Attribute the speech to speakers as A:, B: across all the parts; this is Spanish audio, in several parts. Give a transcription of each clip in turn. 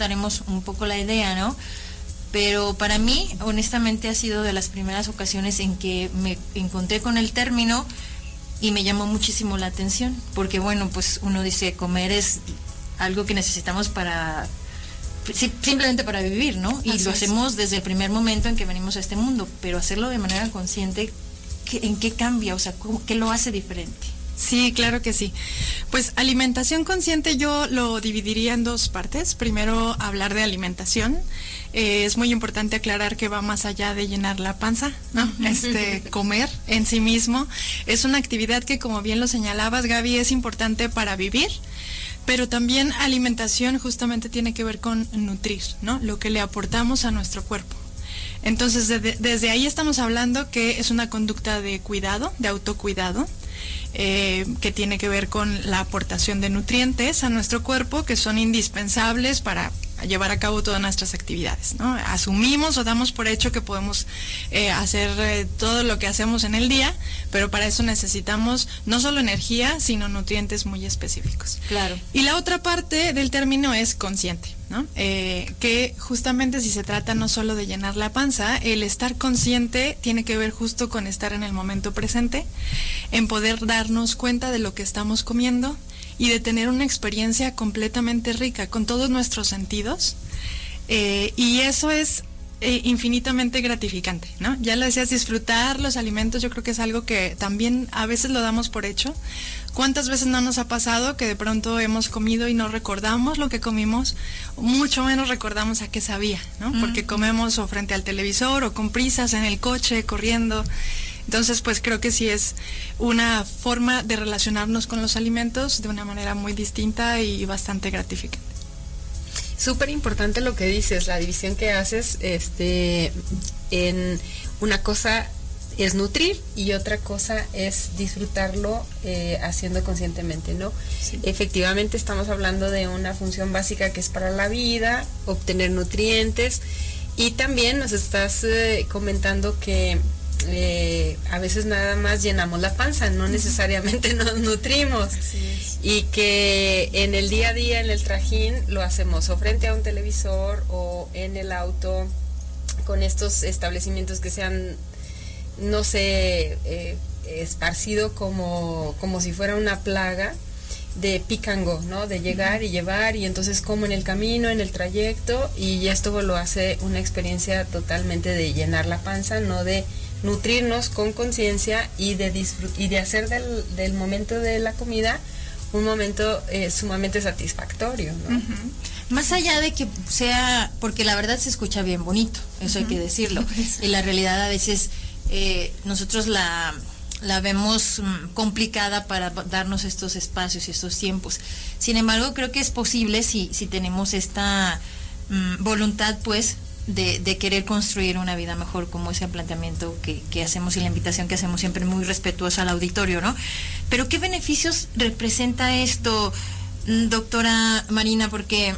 A: daremos un poco la idea, ¿no? Pero para mí, honestamente, ha sido de las primeras ocasiones en que me encontré con el término y me llamó muchísimo la atención, porque bueno, pues uno dice, comer es algo que necesitamos para, simplemente para vivir, ¿no? Y lo hacemos desde el primer momento en que venimos a este mundo, pero hacerlo de manera consciente, ¿en qué cambia? O sea, ¿qué lo hace diferente?
B: Sí, claro que sí. Pues alimentación consciente yo lo dividiría en dos partes. Primero, hablar de alimentación. Es muy importante aclarar que va más allá de llenar la panza, ¿no? Comer en sí mismo es una actividad que, como bien lo señalabas, Gaby, es importante para vivir, pero también alimentación justamente tiene que ver con nutrir, ¿no? Lo que le aportamos a nuestro cuerpo. Entonces, desde ahí estamos hablando que es una conducta de cuidado, de autocuidado, que tiene que ver con la aportación de nutrientes a nuestro cuerpo que son indispensables para llevar a cabo todas nuestras actividades, ¿no? Asumimos o damos por hecho que podemos hacer todo lo que hacemos en el día, pero para eso necesitamos no solo energía, sino nutrientes muy específicos.
A: Claro.
B: Y la otra parte del término es consciente, ¿no? Que justamente si se trata no solo de llenar la panza, el estar consciente tiene que ver justo con estar en el momento presente, en poder darnos cuenta de lo que estamos comiendo y de tener una experiencia completamente rica con todos nuestros sentidos, y eso es infinitamente gratificante, ¿no? Ya lo decías, disfrutar los alimentos, yo creo que es algo que también a veces lo damos por hecho. ¿Cuántas veces no nos ha pasado que de pronto hemos comido y no recordamos lo que comimos? Mucho menos recordamos a qué sabía, ¿no? Porque comemos o frente al televisor o con prisas en el coche, corriendo. Entonces, pues creo que sí es una forma de relacionarnos con los alimentos de una manera muy distinta y bastante gratificante.
C: Súper importante lo que dices, la división que haces, en una cosa es nutrir y otra cosa es disfrutarlo haciendo conscientemente, ¿no? Sí. Efectivamente estamos hablando de una función básica que es para la vida, obtener nutrientes, y también nos estás comentando que a veces nada más llenamos la panza, no necesariamente nos nutrimos, y que en el día a día, en el trajín, lo hacemos o frente a un televisor o en el auto, con estos establecimientos que se han, no sé, esparcido como si fuera una plaga de pick and go, ¿no? De llegar y llevar, y entonces como en el camino, en el trayecto, y esto lo hace una experiencia totalmente de llenar la panza, no de nutrirnos con conciencia y de hacer del momento de la comida un momento sumamente satisfactorio, ¿no?
A: Más allá de que sea, porque la verdad se escucha bien bonito, eso hay que decirlo, y la realidad a veces nosotros la vemos complicada para darnos estos espacios y estos tiempos. Sin embargo, creo que es posible si tenemos esta voluntad, pues, de querer construir una vida mejor, como ese planteamiento que hacemos y la invitación que hacemos siempre muy respetuosa al auditorio, ¿no? Pero ¿qué beneficios representa esto, doctora Marina? Porque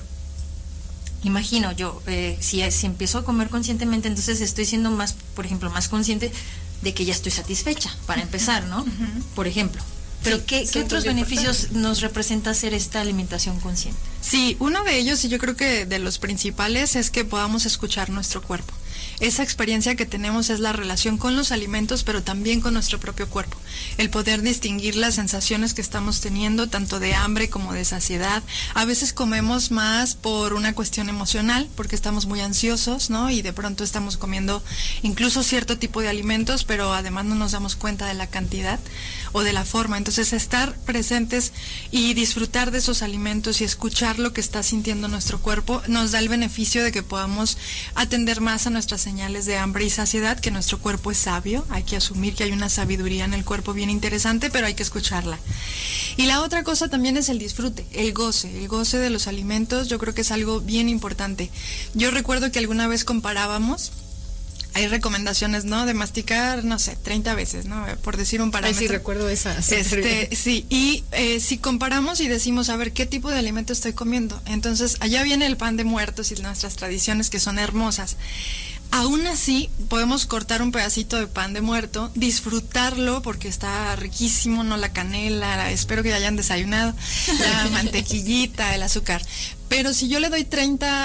A: imagino yo, si empiezo a comer conscientemente, entonces estoy siendo más, por ejemplo, más consciente de que ya estoy satisfecha, para empezar, ¿no? Por ejemplo. Pero ¿qué otros beneficios nos representa hacer esta alimentación consciente?
B: Sí, uno de ellos, y yo creo que de los principales, es que podamos escuchar nuestro cuerpo. Esa experiencia que tenemos es la relación con los alimentos, pero también con nuestro propio cuerpo. El poder distinguir las sensaciones que estamos teniendo, tanto de hambre como de saciedad. A veces comemos más por una cuestión emocional, porque estamos muy ansiosos, ¿no? Y de pronto estamos comiendo incluso cierto tipo de alimentos, pero además no nos damos cuenta de la cantidad o de la forma. Entonces, estar presentes y disfrutar de esos alimentos y escuchar lo que está sintiendo nuestro cuerpo nos da el beneficio de que podamos atender más a nuestras señales de hambre y saciedad, que nuestro cuerpo es sabio, hay que asumir que hay una sabiduría en el cuerpo bien interesante, pero hay que escucharla. Y la otra cosa también es el disfrute, el goce de los alimentos. Yo creo que es algo bien importante. Yo recuerdo que alguna vez comparábamos, hay recomendaciones, ¿no? De masticar, no sé, 30 veces, ¿no? Por decir un parámetro.
C: Ay, sí, recuerdo esa.
B: Sí, y si comparamos y decimos, a ver, ¿qué tipo de alimento estoy comiendo? Entonces, allá viene el pan de muertos y nuestras tradiciones que son hermosas. Aún así, podemos cortar un pedacito de pan de muerto, disfrutarlo porque está riquísimo, ¿no? La canela, espero que ya hayan desayunado, la mantequillita, el azúcar. Pero si yo le doy 30